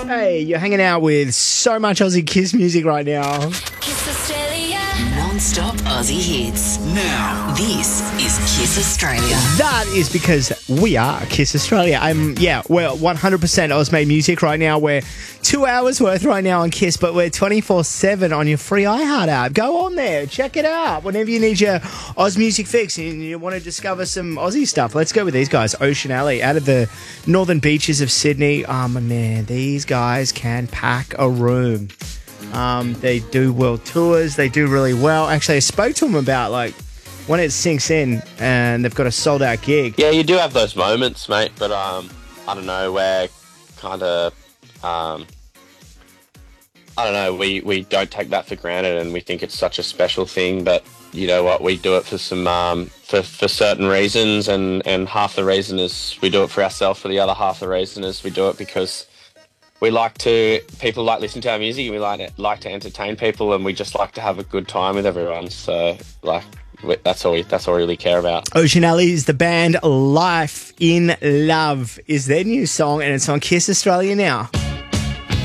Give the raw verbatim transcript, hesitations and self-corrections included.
Hey, you're hanging out with so much Aussie Kiss music right now. Kiss Australia. Non-stop Aussie hits. Now, this is Kiss Australia. That is because we are Kiss Australia. I'm, yeah, we're one hundred percent Oz-made music right now. We're two hours worth right now on Kiss, but we're twenty-four seven on your free iHeart app. Go on there, check it out. Whenever you need your Oz music fix and you want to discover some Aussie stuff, let's go with these guys. Ocean Alley, out of the northern beaches of Sydney. Oh, my man, these guys can pack a room. Um, they do world tours. They do really well. Actually, I spoke to them about, like, when it sinks in and they've got a sold-out gig. Yeah, you do have those moments, mate, but um, I don't know, we're kind of, um, I don't know, we, we don't take that for granted and we think it's such a special thing, but you know what, we do it for some, um, for, for certain reasons, and, and half the reason is we do it for ourselves, for the other half the reason is we do it because we like to, people like listening to our music, and we like to, like to entertain people, and we just like to have a good time with everyone, so, like, That's all we, that's all we really care about. Ocean Alley is the band. Life in Love is their new song, and it's on Kiss Australia now.